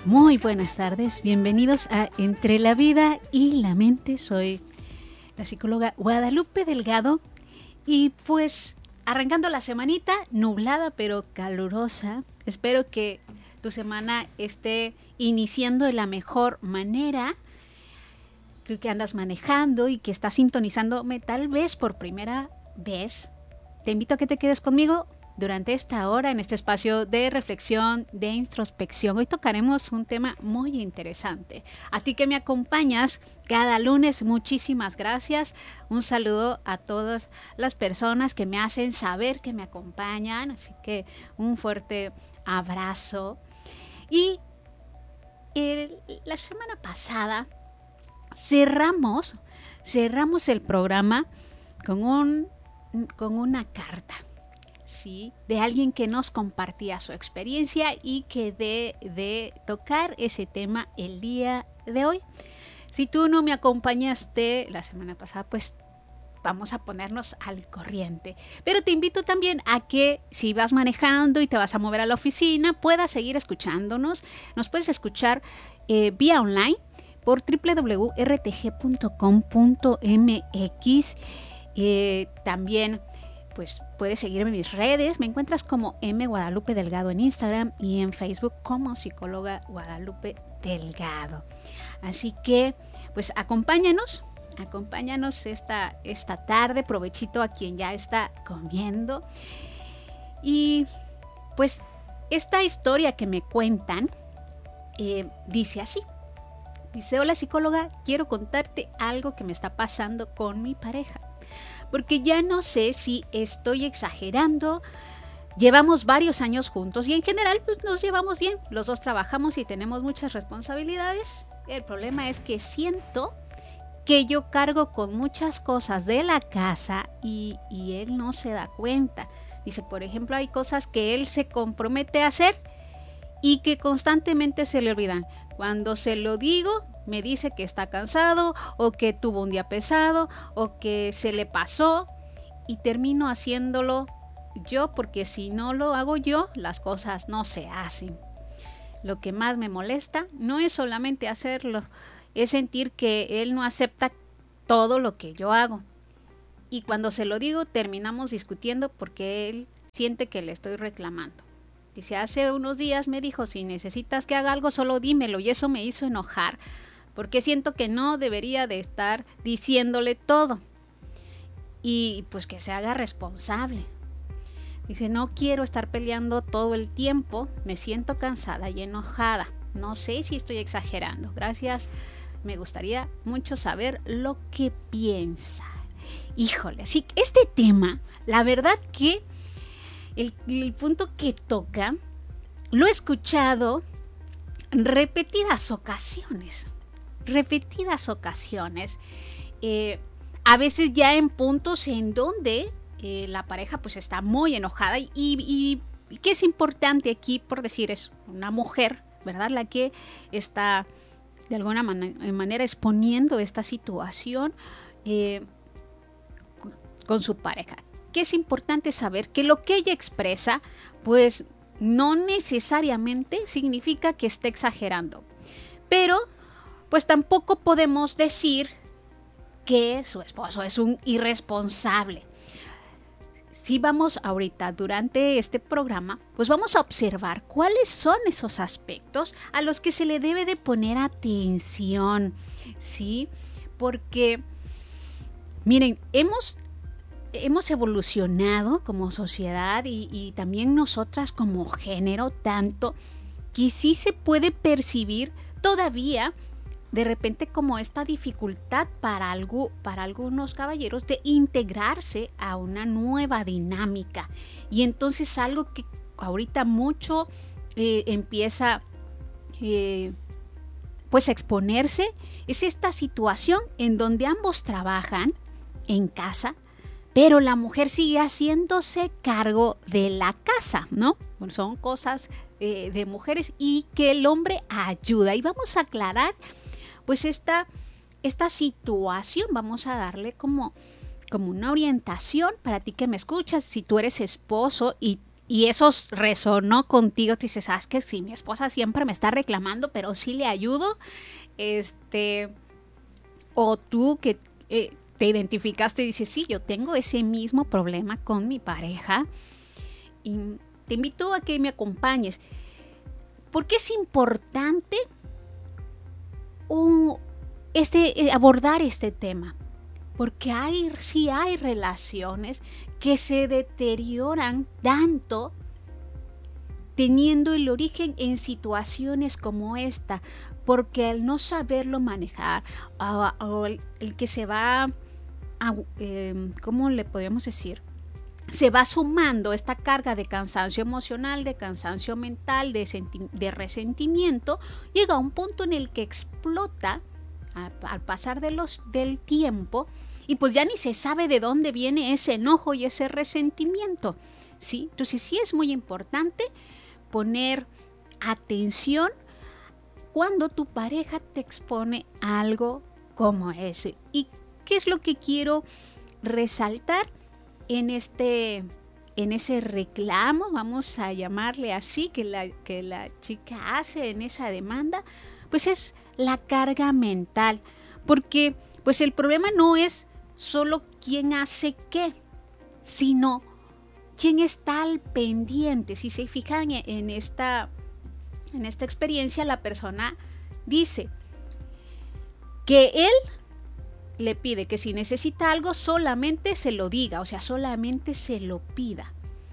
Muy buenas tardes, bienvenidos a Entre la Vida y la Mente. Soy la psicóloga Guadalupe Delgado y pues arrancando la semanita, nublada pero calurosa. Espero que tu semana esté iniciando de la mejor manera. Tú que andas manejando y que estás sintonizándome tal vez por primera vez, te invito a que te quedes conmigo durante esta hora en este espacio de reflexión, de introspección. Hoy tocaremos un tema muy interesante. A ti que me acompañas cada lunes, muchísimas gracias. Un saludo a todas las personas que me hacen saber que me acompañan. Así que un fuerte abrazo. Y la semana pasada cerramos el programa con una carta, ¿sí?, de alguien que nos compartía su experiencia y que de tocar ese tema el día de hoy. Si tú no me acompañaste la semana pasada, pues vamos a ponernos al corriente. Pero te invito también a que si vas manejando y te vas a mover a la oficina, puedas seguir escuchándonos. Nos puedes escuchar vía online por www.rtg.com.mx. También pues puedes seguirme en mis redes. Me encuentras como M. Guadalupe Delgado en Instagram y en Facebook como psicóloga Guadalupe Delgado. Así que pues acompáñanos esta tarde. Provechito a quien ya está comiendo. Y pues esta historia que me cuentan dice así. Dice: hola psicóloga, quiero contarte algo que me está pasando con mi pareja, porque ya no sé si estoy exagerando. Llevamos varios años juntos y en general pues nos llevamos bien. Los dos trabajamos y tenemos muchas responsabilidades. El problema es que siento que yo cargo con muchas cosas de la casa y él no se da cuenta. Dice, por ejemplo, hay cosas que él se compromete a hacer y que constantemente se le olvidan. Cuando se lo digo, me dice que está cansado o que tuvo un día pesado o que se le pasó y termino haciéndolo yo, porque si no lo hago yo, las cosas no se hacen. Lo que más me molesta no es solamente hacerlo, es sentir que él no acepta todo lo que yo hago. Y cuando se lo digo, terminamos discutiendo porque él siente que le estoy reclamando. Dice, hace unos días me dijo, si necesitas que haga algo, solo dímelo, y eso me hizo enojar, porque siento que no debería de estar diciéndole todo. Y pues que se haga responsable. Dice, no quiero estar peleando todo el tiempo, me siento cansada y enojada. No sé si estoy exagerando. Gracias, me gustaría mucho saber lo que piensa. Híjole, sí, este tema, la verdad que el punto que toca, lo he escuchado repetidas ocasiones. A veces ya en puntos en donde la pareja pues está muy enojada y que es importante aquí, por decir, es una mujer, ¿verdad?, la que está de alguna manera exponiendo esta situación con su pareja. Que es importante saber que lo que ella expresa pues no necesariamente significa que esté exagerando, pero pues tampoco podemos decir que su esposo es un irresponsable. Si vamos ahorita durante este programa, pues vamos a observar cuáles son esos aspectos a los que se le debe de poner atención, ¿sí? Porque, miren, hemos evolucionado como sociedad y también nosotras como género, tanto que sí se puede percibir todavía de repente como esta dificultad para algunos caballeros de integrarse a una nueva dinámica. Y entonces algo que ahorita mucho empieza pues a exponerse es esta situación en donde ambos trabajan en casa, pero la mujer sigue haciéndose cargo de la casa, ¿no? Bueno, son cosas de mujeres y que el hombre ayuda. Y vamos a aclarar pues esta situación, vamos a darle como una orientación para ti que me escuchas. Si tú eres esposo y y eso resonó contigo, tú dices, ¿sabes qué? Sí, mi esposa siempre me está reclamando, pero sí le ayudo, o tú que te identificaste y dices, sí, yo tengo ese mismo problema con mi pareja, y te invito a que me acompañes. ¿Por qué es importante abordar este tema? Porque sí hay relaciones que se deterioran tanto teniendo el origen en situaciones como esta, porque al no saberlo manejar, o el que se va, ¿cómo le podríamos decir? Se va sumando esta carga de cansancio emocional, de cansancio mental, de resentimiento, llega a un punto en el que explota al pasar del tiempo, y pues ya ni se sabe de dónde viene ese enojo y ese resentimiento, ¿sí? Entonces sí es muy importante poner atención cuando tu pareja te expone algo como ese. ¿Y qué es lo que quiero resaltar en ese reclamo, vamos a llamarle así, que la chica hace en esa demanda? Pues es la carga mental, porque pues el problema no es solo quién hace qué, sino quién está al pendiente. Si se fijan en esta experiencia, la persona dice que él le pide que si necesita algo solamente se lo diga, o sea, solamente se lo pida.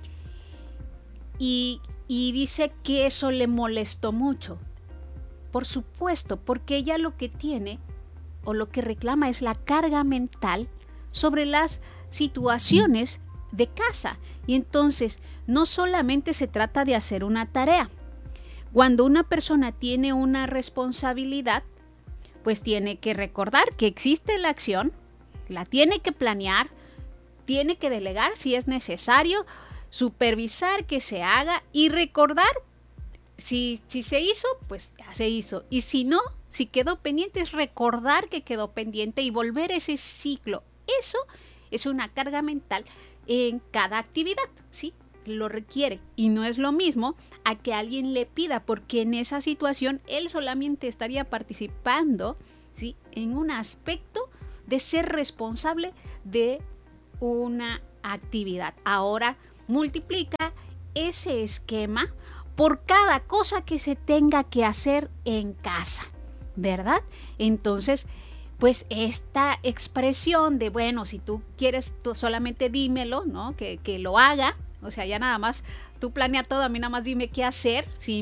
Y dice que eso le molestó mucho. Por supuesto, porque ella lo que tiene o lo que reclama es la carga mental sobre las situaciones de casa. Y entonces no solamente se trata de hacer una tarea. Cuando una persona tiene una responsabilidad, pues tiene que recordar que existe la acción, la tiene que planear, tiene que delegar si es necesario, supervisar que se haga y recordar si se hizo, pues ya se hizo. Y si no, si quedó pendiente, es recordar que quedó pendiente y volver ese ciclo. Eso es una carga mental en cada actividad, ¿sí? Lo requiere, y no es lo mismo a que alguien le pida, porque en esa situación él solamente estaría participando, ¿sí?, en un aspecto de ser responsable de una actividad. Ahora multiplica ese esquema por cada cosa que se tenga que hacer en casa, ¿verdad? Entonces, pues esta expresión de, bueno, si tú quieres, tú solamente dímelo, ¿no? Que lo haga. O sea, ya nada más, tú planea todo, a mí nada más dime qué hacer, si